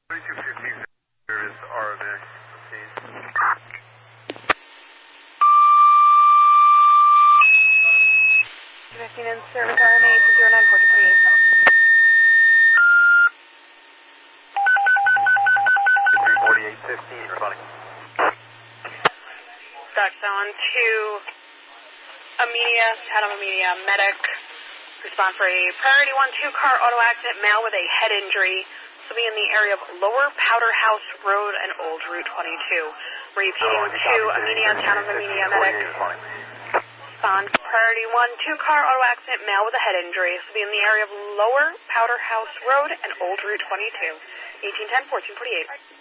3215 is RMA. In service RMA 209 34815, responding. Ducks on to Amelia, town of Amelia, medic. Respond for a priority 1-2 car auto accident, male with a head injury. This will be in the area of Lower Powder House Road and Old Route 22. Repeating to Amelia, town of Amelia, medic. Respond priority 1-2 car auto accident, male with a head injury. This will be in the area of Lower Powder House Road and Old Route 22. 1810 1448.